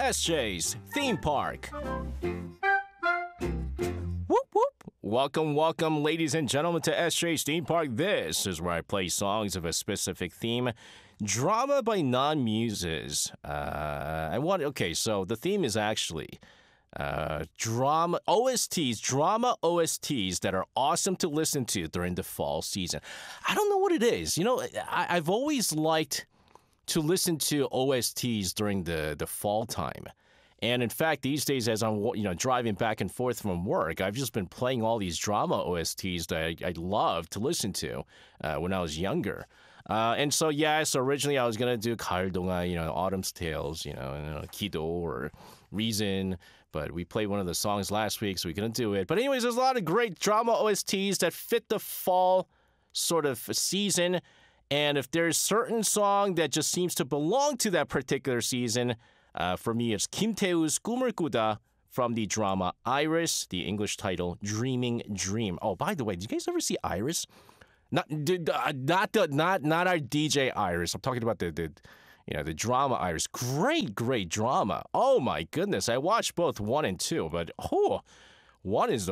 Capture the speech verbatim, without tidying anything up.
S J's Theme Park. Whoop whoop. Welcome, welcome, ladies and gentlemen, to S J's Theme Park. This is where I play songs of a specific theme. Drama by non-muses. Uh, I want. Okay, so the theme is actually uh, drama O S Ts, drama O S Ts that are awesome to listen to during the fall season. I don't know what it is. You know, I, I've always liked to listen to O S Ts during the, the fall time. And in fact, these days, as I'm you know driving back and forth from work, I've just been playing all these drama O S Ts that I, I loved to listen to uh, when I was younger. Uh, and so, yeah, so originally I was going to do 가을 동화, you know, Autumn's Tales, you know, and, uh, 기도 or Reason. But we played one of the songs last week, so we couldn't do it. But anyways, there's a lot of great drama O S Ts that fit the fall sort of season. And if there's a certain song that just seems to belong to that particular season, uh, for me, it's 김태우's 꿈을 꾸다 from the drama Iris, the English title Dreaming Dream. Oh, by the way, did you guys ever see Iris? Not, not, the, not, not our D J Iris. I'm talking about the, the, you know, the drama Iris. Great, great drama. Oh my goodness, I watched both one and two, but oh, one is the